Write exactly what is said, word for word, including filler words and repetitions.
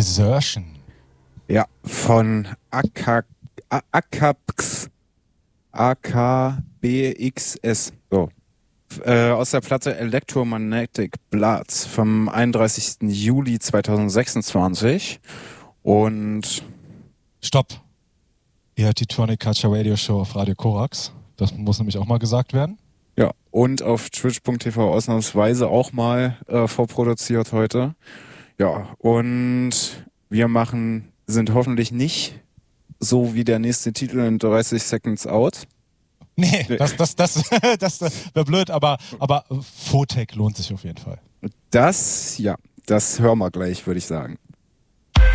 Desertion. Ja, von A K Akabx. A K B X S. So. Äh, aus der Platte Electromagnetic Bloods vom einunddreißigsten Juli zweitausendsechsundzwanzig. Und Stopp. Ihr hört die Tronic Culture Radio Show auf Radio Korax. Das muss nämlich auch mal gesagt werden. ja, und auf twitch punkt t v ausnahmsweise auch mal äh, vorproduziert heute. Ja, und wir machen, sind hoffentlich nicht so wie der nächste Titel in dreißig Seconds Out. Nee, das, das, das, das, das wäre blöd, aber, aber Fotec lohnt sich auf jeden Fall. Das, ja, das hören wir gleich, würde ich sagen.